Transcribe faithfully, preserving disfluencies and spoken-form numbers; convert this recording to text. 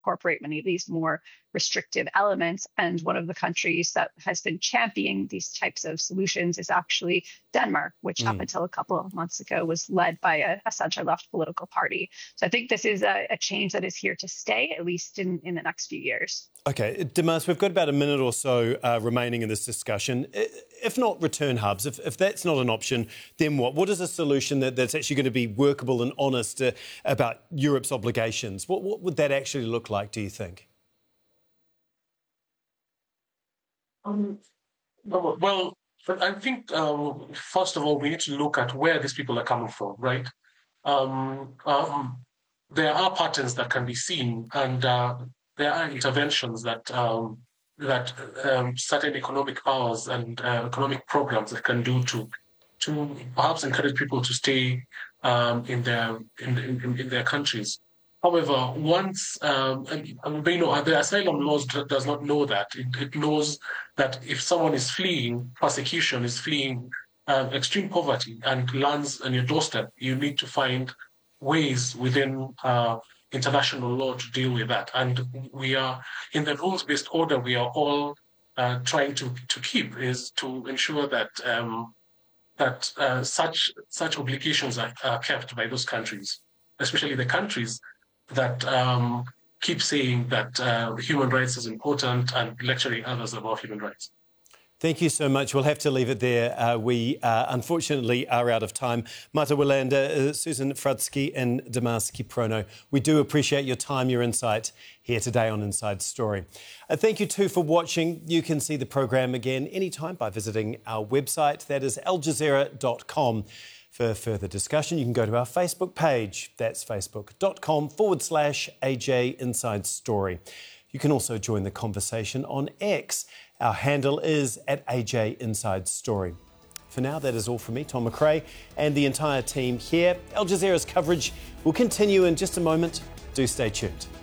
incorporate many of these more restrictive elements. And one of the countries that has been championing these types of solutions is actually Denmark, which mm. up until a couple of months ago was led by a, a center-left political party. So I think this is a, a change that is here to stay, at least in, in the next few years. OK, Damas, we've got about a minute or so uh, remaining in this discussion. If not return hubs, if, if that's not an option, then what? What is a solution that, that's actually going to be workable and honest uh, about Europe's obligations? What, what would that actually look like, do you think? Um, well, I think, um, first of all, we need to look at where these people are coming from, right? Um, um, there are patterns that can be seen, and uh, there are interventions that um, that um, certain economic powers and uh, economic programs that can do to to perhaps encourage people to stay um, in their in, in, in their countries. However, once um, and, and you know, the asylum laws does not know that. It, it knows that if someone is fleeing persecution, is fleeing uh, extreme poverty, and lands on your doorstep, you need to find ways within uh, international law to deal with that. And we are, in the rules-based order, we are all uh, trying to, to keep is to ensure that um, that uh, such such obligations are, are kept by those countries, especially the countries that um, keep saying that uh, human rights is important and lecturing others about human rights. Thank you so much. We'll have to leave it there. Uh, we, uh, unfortunately, are out of time. Marta Wilander, uh, Susan Fratzke and Damas Kiprono, we do appreciate your time, your insight here today on Inside Story. Uh, thank you, too, for watching. You can see the programme again anytime by visiting our website. That is al jazeera dot com. For further discussion, you can go to our Facebook page. That's facebook.com forward slash AJ Inside Story. You can also join the conversation on X. Our handle is at A J Inside Story. For now, that is all from me, Tom McRae, and the entire team here. Al Jazeera's coverage will continue in just a moment. Do stay tuned.